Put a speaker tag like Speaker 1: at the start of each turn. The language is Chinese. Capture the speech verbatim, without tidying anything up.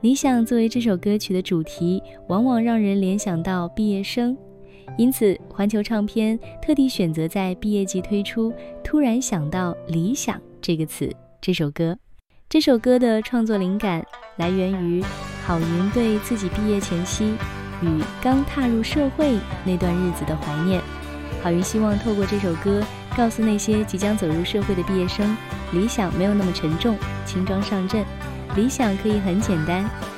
Speaker 1: 理想作为这首歌曲的主题，往往让人联想到毕业生，因此环球唱片特地选择在毕业季推出突然想到理想这个词这首歌。这首歌的创作灵感来源于郝云对自己毕业前夕与刚踏入社会那段日子的怀念。郝云希望透过这首歌告诉那些即将走入社会的毕业生，理想没有那么沉重，轻装上阵，理想可以很简单，